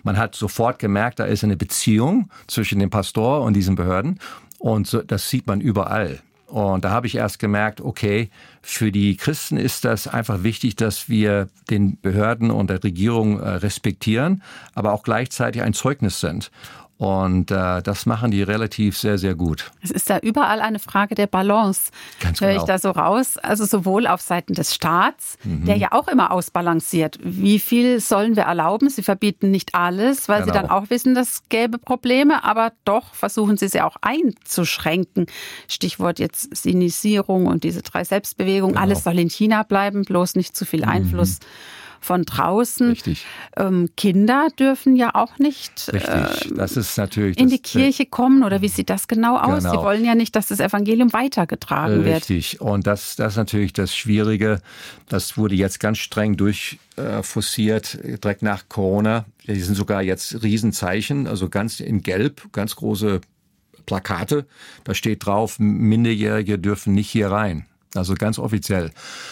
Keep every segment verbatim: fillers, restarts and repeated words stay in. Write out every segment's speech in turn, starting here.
man hat sofort gemerkt, da ist eine Beziehung zwischen dem Pastor und diesen Behörden. Und so, das sieht man überall. Und da habe ich erst gemerkt, okay, für die Christen ist das einfach wichtig, dass wir den Behörden und der Regierung äh, respektieren, aber auch gleichzeitig ein Zeugnis sind. Und äh, das machen die relativ sehr, sehr gut. Es ist da überall eine Frage der Balance, Ganz höre genau. ich da so raus. Also sowohl auf Seiten des Staats, Mhm. der ja auch immer ausbalanciert. Wie viel sollen wir erlauben? Sie verbieten nicht alles, weil Genau. sie dann auch wissen, es gäbe Probleme. Aber doch versuchen sie sie auch einzuschränken. Stichwort jetzt Sinisierung und diese drei Selbstbewegungen. Genau. Alles soll in China bleiben, bloß nicht zu viel Einfluss von draußen. Richtig. Ähm, Kinder dürfen ja auch nicht Richtig. äh, Das ist natürlich in das, die Kirche kommen, oder wie sieht das genau aus? Genau. Sie wollen ja nicht, dass das Evangelium weitergetragen wird. Richtig. Und das, das ist natürlich das Schwierige. Das wurde jetzt ganz streng durchforciert, äh, direkt nach Corona. Die sind sogar jetzt Riesenzeichen, also ganz in Gelb, ganz große Plakate. Da steht drauf, Minderjährige dürfen nicht hier rein. Also ganz offiziell.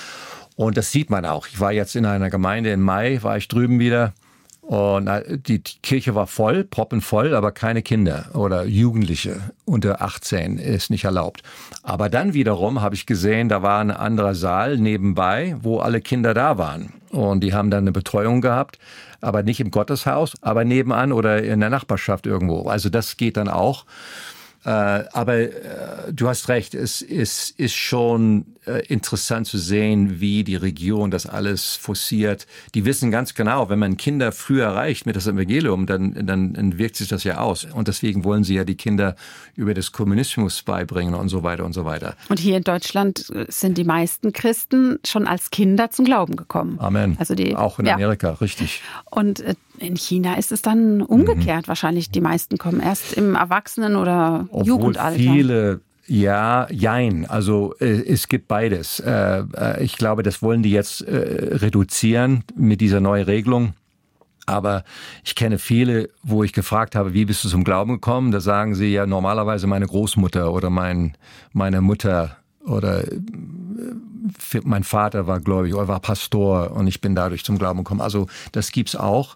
Und das sieht man auch. Ich war jetzt in einer Gemeinde im Mai, war ich drüben wieder. Und die Kirche war voll, proppenvoll, aber keine Kinder oder Jugendliche unter achtzehn ist nicht erlaubt. Aber dann wiederum habe ich gesehen, da war ein anderer Saal nebenbei, wo alle Kinder da waren. Und die haben dann eine Betreuung gehabt, aber nicht im Gotteshaus, aber nebenan oder in der Nachbarschaft irgendwo. Also das geht dann auch. Äh, aber äh, du hast recht, es ist, ist schon äh, interessant zu sehen, wie die Regierung das alles forciert. Die wissen ganz genau, wenn man Kinder früh erreicht mit das Evangelium, dann, dann, dann wirkt sich das ja aus. Und deswegen wollen sie ja die Kinder über das Kommunismus beibringen und so weiter und so weiter. Und hier in Deutschland sind die meisten Christen schon als Kinder zum Glauben gekommen. Amen. Also die, auch in ja. Amerika, richtig. Und äh, in China ist es dann umgekehrt. Mhm. Wahrscheinlich die meisten kommen erst im Erwachsenen- oder Obwohl Jugendalter. Viele, ja, jein. Also äh, es gibt beides. Äh, äh, ich glaube, das wollen die jetzt äh, reduzieren mit dieser neuen Regelung. Aber ich kenne viele, wo ich gefragt habe, wie bist du zum Glauben gekommen? Da sagen sie ja normalerweise meine Großmutter oder mein, meine Mutter oder äh, mein Vater war gläubig oder war Pastor und ich bin dadurch zum Glauben gekommen. Also das gibt's auch.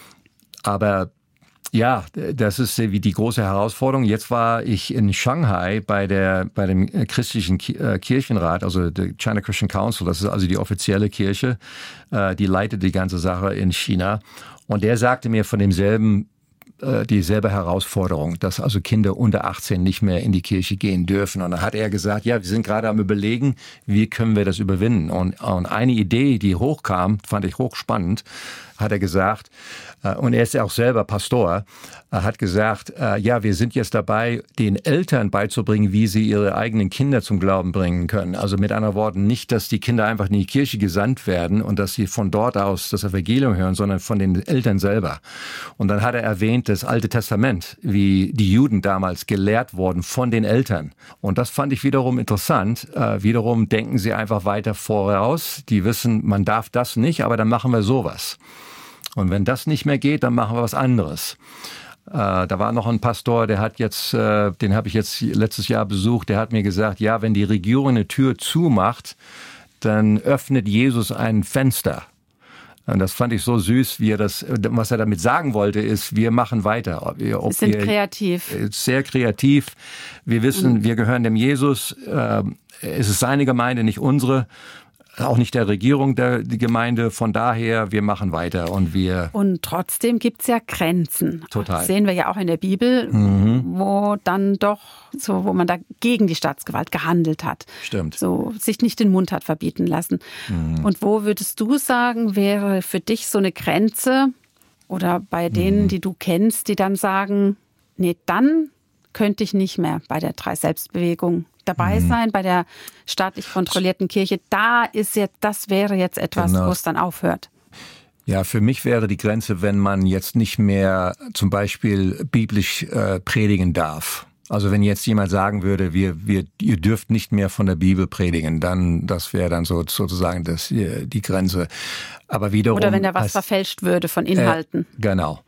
Aber ja, das ist wie die große Herausforderung. Jetzt war ich in Shanghai bei der bei dem christlichen Kirchenrat, also der China Christian Council. Das ist also die offizielle Kirche, die leitet die ganze Sache in China. Und der sagte mir von demselben dieselbe Herausforderung, dass also Kinder unter achtzehn nicht mehr in die Kirche gehen dürfen. Und dann hat er gesagt, ja, wir sind gerade am Überlegen, wie können wir das überwinden. Und, und eine Idee, die hochkam, fand ich hochspannend, hat er gesagt, und er ist ja auch selber Pastor, hat gesagt, ja, wir sind jetzt dabei, den Eltern beizubringen, wie sie ihre eigenen Kinder zum Glauben bringen können. Also mit anderen Worten, nicht, dass die Kinder einfach in die Kirche gesandt werden und dass sie von dort aus das Evangelium hören, sondern von den Eltern selber. Und dann hat er erwähnt, das Alte Testament, wie die Juden damals gelehrt wurden von den Eltern. Und das fand ich wiederum interessant. Äh, wiederum denken sie einfach weiter voraus. Die wissen, man darf das nicht, aber dann machen wir sowas. Und wenn das nicht mehr geht, dann machen wir was anderes. Äh, da war noch ein Pastor, der hat jetzt, äh, den habe ich jetzt letztes Jahr besucht, der hat mir gesagt, ja, wenn die Regierung eine Tür zumacht, dann öffnet Jesus ein Fenster. Und das fand ich so süß, wie er das, was er damit sagen wollte, ist, wir machen weiter. Ob wir, ob wir sind wir, kreativ. Sehr kreativ. Wir wissen, mhm. wir gehören dem Jesus. Äh, es ist seine Gemeinde, nicht unsere. Auch nicht der Regierung der die Gemeinde. Von daher, wir machen weiter und wir... Und trotzdem gibt's ja Grenzen. Total. Das sehen wir ja auch in der Bibel, mhm. wo dann doch, so wo man da gegen die Staatsgewalt gehandelt hat. Stimmt. So sich nicht den Mund hat verbieten lassen. Mhm. Und wo würdest du sagen, wäre für dich so eine Grenze oder bei denen, mhm. die du kennst, die dann sagen, nee, dann könnte ich nicht mehr bei der Drei-Selbst-Bewegung dabei mhm. sein, bei der staatlich kontrollierten Kirche. Da ist jetzt, das wäre jetzt etwas, genau. wo es dann aufhört. Ja, für mich wäre die Grenze, wenn man jetzt nicht mehr zum Beispiel biblisch äh, predigen darf. Also wenn jetzt jemand sagen würde, wir, wir, ihr dürft nicht mehr von der Bibel predigen, dann, das wäre dann so, sozusagen das, die Grenze. Aber wiederum. Oder wenn da was als, verfälscht würde von Inhalten. Äh, genau.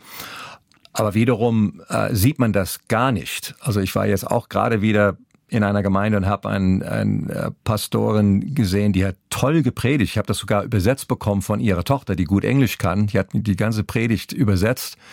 Aber wiederum äh, sieht man das gar nicht. Also ich war jetzt auch gerade wieder in einer Gemeinde und habe eine ein Pastorin gesehen, die hat toll gepredigt. Ich habe das sogar übersetzt bekommen von ihrer Tochter, die gut Englisch kann. Die hat die ganze Predigt übersetzt